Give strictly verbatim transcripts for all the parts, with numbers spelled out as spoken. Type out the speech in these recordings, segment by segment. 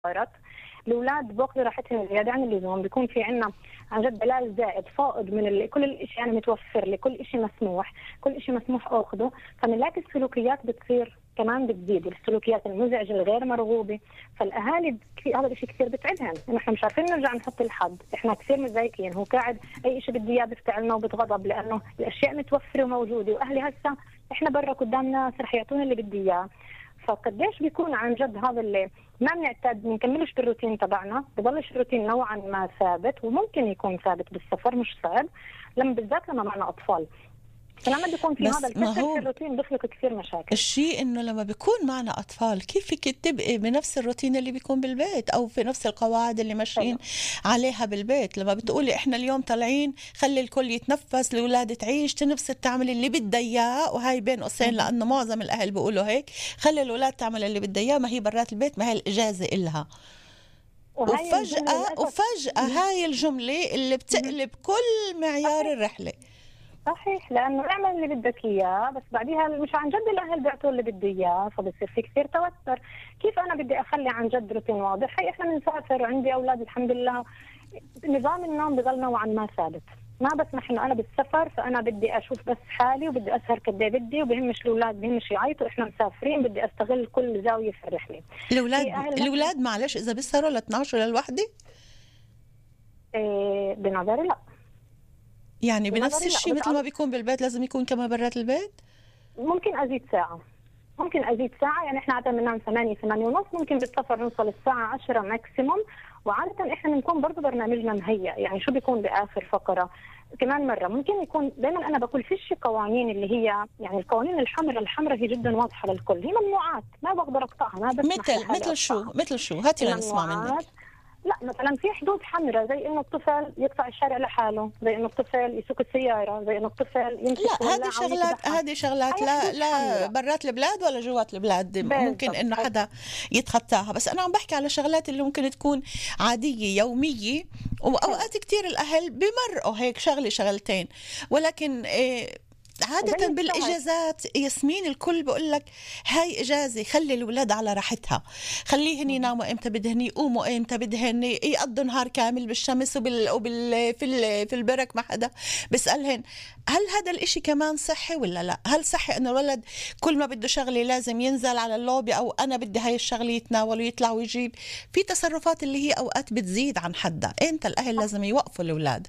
صارت الاولاد بياخذوا راحتهم زياده عن اللزوم، بيكون في عندنا عن جد دلال زائد فائض من ال... كل الاشياء يعني متوفر لي، كل شيء مسموح، كل شيء مسموح اخذه، فبنلاقي السلوكيات بتصير كمان بتزيد، السلوكيات المزعجه الغير مرغوبه، فالاهالي هذا الشيء كثير بتعبهم، انه احنا مش عارفين نرجع نحط الحد، احنا كثير متضايقين، هو قاعد اي شيء بدي اياه بيفتعلنا وبتغضب لانه الاشياء متوفره وموجوده، واهلي هسه احنا برا قدام ناس رح يعطونا اللي بدي اياه، فقديش بيكون عن جد هذا اللي ما بنعتاد ما بنكملش بالروتين تبعنا، بضلش الروتين نوعا ما ثابت، وممكن يكون ثابت بالسفر مش صعب، لما بالذات لما معنا اطفال. فلما بيكون في هذا الكسر في الروتين بيخلق كثير مشاكل. الشيء انه لما بيكون معنا اطفال كيف فيك تبقي بنفس الروتين اللي بيكون بالبيت او في نفس القواعد اللي ماشيين عليها بالبيت؟ لما بتقولي احنا اليوم طالعين خلي الكل يتنفس، الاولاد تعيش تنفس تعمل اللي بدها اياه، وهي بين قوسين لانه معظم الاهل بيقولوا هيك، خلي الاولاد تعمل اللي بدها اياه، ما هي برات البيت ما هي الاجازه إلها. وفجأة وفجأة هاي الجملة اللي بتقلب كل معيار الرحلة. صحيح، لانه اعمل اللي بدك اياه، بس بعديها مش عن جد الاهل بيعطوا اللي بده اياه، فبصير في كثير توتر. كيف انا بدي اخلي عن جد روتين واضح؟ هي احنا بنسافر وعندي اولاد الحمد لله، نظام النوم بضل نوعا ما ثابت، ما بسمح انه انا بالسفر فانا بدي اشوف بس حالي وبدي اسهر قد ايه بدي، وبهمش الاولاد بهمش يعيطوا، احنا مسافرين بدي استغل كل زاويه في الرحله. الاولاد الاولاد معلش اذا بيسهروا ل اثنعش للوحده؟ إيه بنظري لا، يعني بنفس الشيء مثل ما بيكون بالبيت لازم يكون كمان برات البيت؟ ممكن ازيد ساعه، ممكن ازيد ساعه، يعني احنا عاده بننام ثمانية ثمانية ونص، ممكن بالسفر نوصل الساعه عشرة ماكسيموم، وعاده احنا بنكون برضه برنامجنا مهيئ، يعني شو بيكون باخر فقره. كمان مره ممكن يكون دائما انا بقول فيش قوانين اللي هي يعني القوانين الحمراء الحمراء هي جدا واضحه للكل، هي ممنوعات ما بقدر اقطعها، ما بسمح مثل مثل شو مثل شو هاتي لنسمع منك. لا مثلا في حدود حمراء زي انه الطفل يقطع الشارع لحاله، زي انه الطفل يسوق السياره، زي انه الطفل يمسك لا هذه شغلات هذه شغلات لا لا برات البلاد ولا جوات البلاد ممكن انه حدا يتخطاها، بس انا عم بحكي على شغلات اللي ممكن تكون عاديه يوميه، واوقات كثير الاهل بمرقوا هيك شغله شغلتين، ولكن إيه عادة بالإجازات ياسمين الكل بقول لك هاي إجازة، خلي الأولاد على راحتها، خليهن يناموا إمتى بدهن، يقوموا إمتى بدهن، يقضوا نهار كامل بالشمس وبال وبال في ال... في البرك، ما حدا بسألهن هل هذا الإشي كمان صحي ولا لا؟ هل صحي إنه الولد كل ما بده شغلة لازم ينزل على اللوبي، أو أنا بدي هاي الشغلة يتناول ويطلع ويجيب؟ في تصرفات اللي هي أوقات بتزيد عن حدها، إمتى الأهل لازم يوقفوا الأولاد؟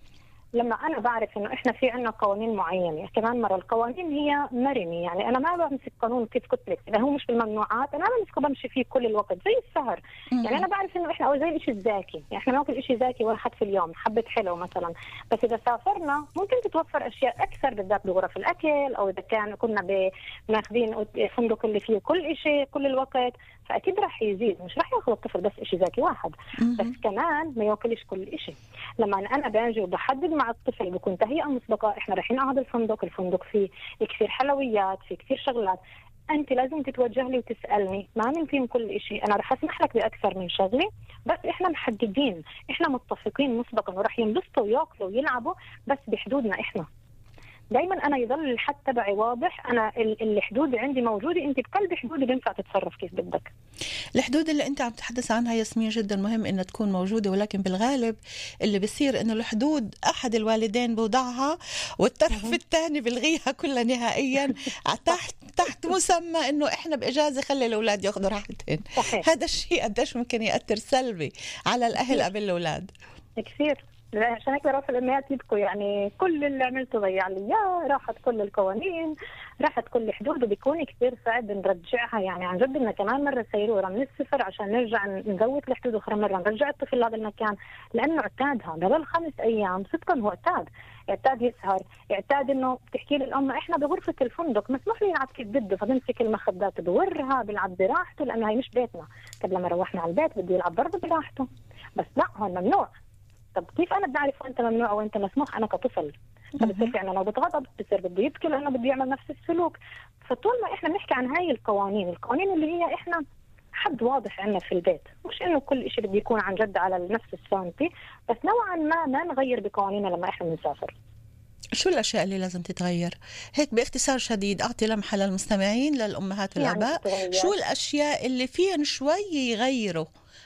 لما انا بعرف انه احنا في عندنا قوانين معينه، كمان مره القوانين هي مرنه، يعني انا ما بمسك قانون كيف قلت لك اذا هو مش بالممنوعات انا ما بمسكه بمشي فيه كل الوقت زي السهر، يعني انا بعرف انه احنا او زي الشيء الزاكي، يعني احنا بناكل شيء زاكي واحد في اليوم، حبه حلو مثلا، بس اذا سافرنا ممكن تتوفر اشياء اكثر بالذات بغرف الاكل، او اذا كان كنا ماخذين فندق اللي فيه كل شيء كل الوقت، فاكيد راح يزيد، مش راح ياخذ الطفل بس شيء زاكي واحد، بس كمان ما ياكلش كل شيء. لما انا باجي وبحدد مع الطفل بكون تهيئه مسبقه، احنا رايحين على هذا الفندق، الفندق فيه كثير حلويات، فيه كثير شغلات، انت لازم تتوجه لي وتسالني ما من فيهم كل شيء، انا رح اسمح لك باكثر من شغله، بس احنا محددين، احنا متفقين مسبقا وراح ينبسطوا وياكلوا ويلعبوا بس بحدودنا احنا. دائما انا يضل الحد تبعي واضح، انا الحدود عندي موجوده، انت بقلب حدودي بينفع تتصرف كيف بدك. الحدود اللي انت عم تتحدث عنها ياسمين جدا مهم انها تكون موجوده، ولكن بالغالب اللي بيصير انه الحدود احد الوالدين بوضعها والطرف الثاني بيلغيها كلها نهائيا تحت تحت مسمى انه احنا باجازه خلي الاولاد ياخذوا راحتهم. هذا الشيء قديش ممكن ياثر سلبي على الاهل قبل الاولاد؟ كثير، عشان هيك بروح الامهات يبكوا، يعني كل اللي عملته ضيع لي اياه، راحت كل القوانين، راحت كل الحدود، وبيكون كثير صعب نرجعها، يعني عن جد بدنا كمان مره سيروره من الصفر عشان نرجع نزود الحدود، واخر مره نرجع الطفل لهذا المكان، لانه اعتادها قبل خمس ايام صدقا، هو اعتاد اعتاد يسهر، اعتاد انه بتحكي لي الام احنا بغرفه الفندق مسموح لي يلعب كيف بده، فبمسك المخدات بورها بيلعب براحته لانه هي مش بيتنا، طب لما روحنا على البيت بده يلعب برضه براحته، بس لا هون ممنوع. طب كيف انا بدي اعرف وانت ممنوع وانت مسموح؟ انا كطفل فبصير في عندنا نوبة غضب، بصير بده يبكي لانه بده يعمل نفس السلوك. فطول ما احنا بنحكي عن هاي القوانين، القوانين اللي هي احنا حد واضح عندنا في البيت، مش انه كل شيء بده يكون عن جد على نفس السنتي، بس نوعا ما ما نغير بقوانيننا لما احنا بنسافر. شو الأشياء اللي لازم تتغير؟ هيك باختصار شديد أعطي لمحة للمستمعين للأمهات والآباء، يعني شو الأشياء اللي فيهن شوي يغيروا